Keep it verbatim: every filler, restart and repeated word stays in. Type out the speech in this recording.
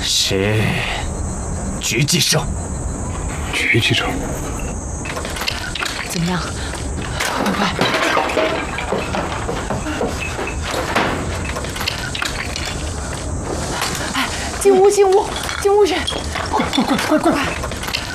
是狙击手。 狙击手。 怎么样？快快！哎，进屋，进屋，进屋去！ 快快快快快快！